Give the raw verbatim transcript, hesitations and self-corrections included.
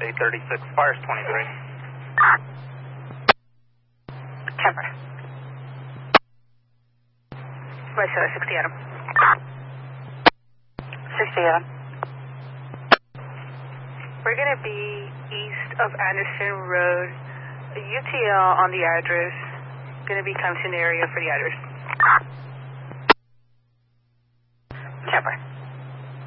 eight thirty-six, fires twenty-three. Kemper. Right side, sixty Adam. sixty Adam. We're going to be east of Anderson Road. A U T L on the address. Going to be coming to an area for the address. Kemper.